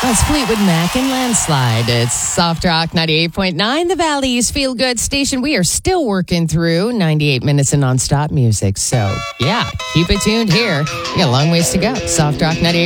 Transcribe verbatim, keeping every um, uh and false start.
That's Fleetwood Mac and Landslide. It's Soft Rock ninety-eight point nine, the Valley's Feel Good station. We are still working through ninety-eight minutes of nonstop music. So, yeah, keep it tuned here. We got a long ways to go. Soft Rock ninety-eight.